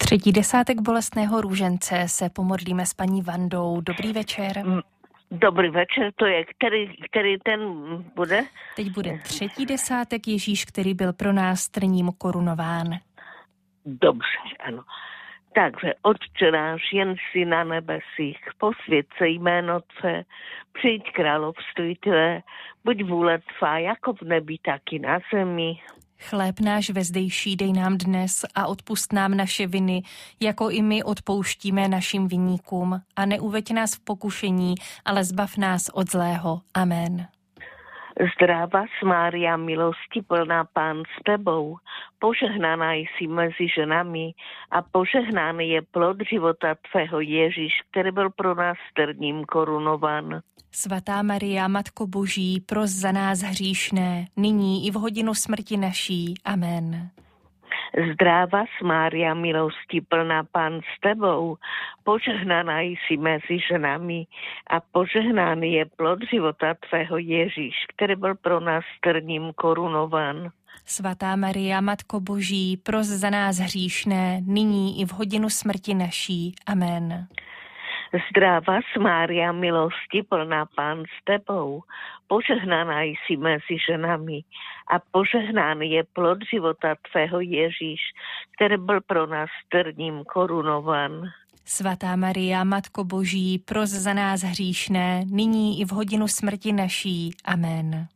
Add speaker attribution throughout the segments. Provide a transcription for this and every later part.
Speaker 1: Třetí desátek bolestného růžence se pomodlíme s paní Vandou. Dobrý večer.
Speaker 2: Dobrý večer, to je, který ten bude?
Speaker 1: Teď bude třetí desátek Ježíš, který byl pro nás trním korunován.
Speaker 2: Dobře, ano. Takže Otče náš, jen si na nebesích, posvěť se jméno Tvé, přijď království Tvé, buď vůle Tvá, jako v nebi, tak i na zemi.
Speaker 1: Chléb náš vezdejší dej nám dnes a odpusť nám naše viny, jako i my odpouštíme našim viníkům. A neuveď nás v pokušení, ale zbav nás od zlého. Amen.
Speaker 2: Zdráva Mária, milosti plná, Pán s Tebou, požehnaná jsi mezi ženami a požehnaný je plod života Tvého Ježíš, který byl pro nás trním korunován.
Speaker 1: Svatá Maria, Matko Boží, pros za nás hříšné, nyní i v hodinu smrti naší. Amen.
Speaker 2: Zdráva Mária, milosti plná, Pán s Tebou, požehnaná jsi mezi ženami a požehnaný je plod života Tvého Ježíš, který byl pro nás trním korunován.
Speaker 1: Svatá Maria, Matko Boží, pros za nás hříšné, nyní i v hodinu smrti naší. Amen.
Speaker 2: Zdráva Mária, milosti plná, Pán s Tebou, požehnaná jsi mezi ženami a požehnaný je plod života Tvého Ježíš, který byl pro nás trním korunován.
Speaker 1: Svatá Maria, Matko Boží, pros za nás hříšné, nyní i v hodinu smrti naší. Amen.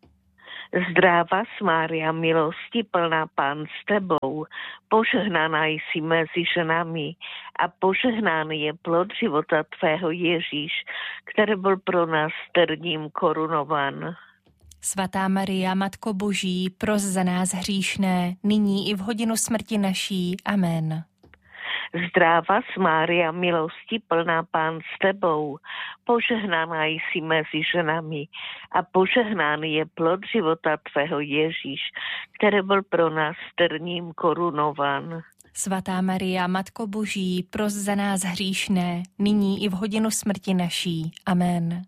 Speaker 2: Zdráva Mária, milosti plná, Pán s Tebou, požehnaná jsi mezi ženami a požehnaný je plod života Tvého Ježíš, který byl pro nás trním korunován.
Speaker 1: Svatá Maria, Matko Boží, pros za nás hříšné, nyní i v hodinu smrti naší. Amen.
Speaker 2: Zdráva Mária, milosti plná, Pán s Tebou, požehnaná jsi mezi ženami a požehnaný je plod života Tvého Ježíš, který byl pro nás trním korunován.
Speaker 1: Svatá Maria, Matko Boží, pros za nás hříšné, nyní i v hodinu smrti naší. Amen.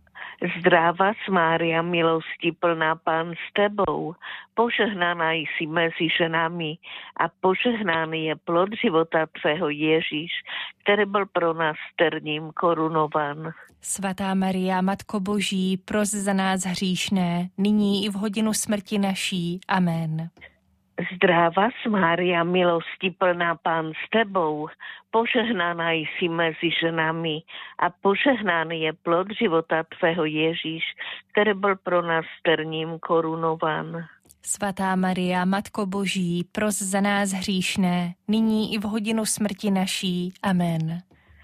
Speaker 2: Zdráva Mária, milosti plná, Pán s Tebou, požehnaná jsi mezi ženami a požehnaný je plod života Tvého Ježíš, který byl pro nás trním korunován.
Speaker 1: Svatá Maria, Matko Boží, pros za nás hříšné, nyní i v hodinu smrti naší. Amen.
Speaker 2: Zdráva Mária, milosti plná, Pán s Tebou, požehnaná jsi mezi ženami a požehnaný je plod života Tvého Ježíš, který byl pro nás trním korunován.
Speaker 1: Svatá Maria, Matko Boží, pros za nás hříšné, nyní i v hodinu smrti naší. Amen.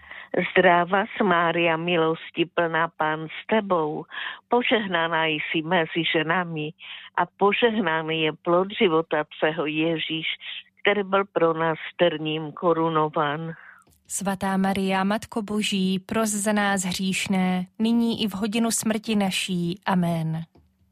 Speaker 2: Zdráva Mária, milosti plná, Pán s Tebou, požehnaná jsi mezi ženami a požehnaný je plod života Tvého Ježíš, který byl pro nás trním korunován.
Speaker 1: Svatá Maria, Matko Boží, pros za nás hříšné, nyní i v hodinu smrti naší. Amen.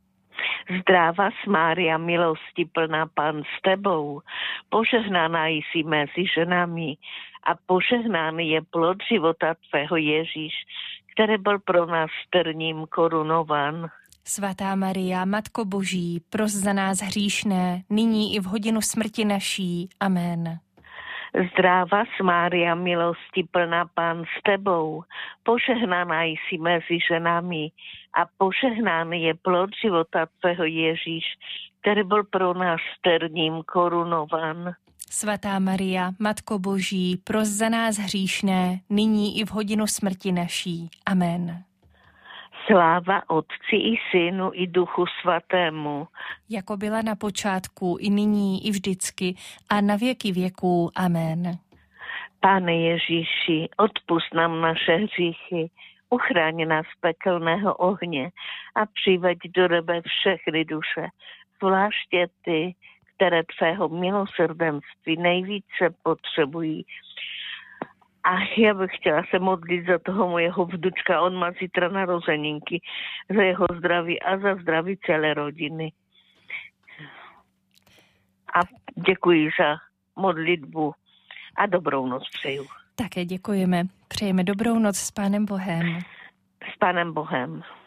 Speaker 2: Zdráva Mária, milosti plná, Pán s Tebou, požehnaná jsi mezi ženami a požehnaný je plod života Tvého Ježíš, který byl pro nás trním korunován.
Speaker 1: Svatá Maria, Matko Boží, pros za nás hříšné, nyní i v hodinu smrti naší. Amen.
Speaker 2: Zdráva Mária, milosti plná, Pán s Tebou, požehnaná jsi mezi ženami a požehnaný je plod života Tvého Ježíš, který byl pro nás trním korunován.
Speaker 1: Svatá Maria, Matko Boží, pros za nás hříšné, nyní i v hodinu smrti naší. Amen.
Speaker 2: Sláva Otci i Synu i Duchu Svatému.
Speaker 1: Jako byla na počátku, i nyní, i vždycky, a na věky věků. Amen.
Speaker 2: Pane Ježíši, odpusť nám naše hříchy, uchráň nás pekelného ohně a přiveď do nebe všechny duše, zvláště ty, které Tvého milosrdenství nejvíce potřebují. A já bych chtěla se modlit za toho mojeho vnučka, on má zítra narozeninky, za jeho zdraví a za zdraví celé rodiny. A děkuji za modlitbu a dobrou noc přeju.
Speaker 1: Také děkujeme. Přejeme dobrou noc s Pánem Bohem.
Speaker 2: S Pánem Bohem.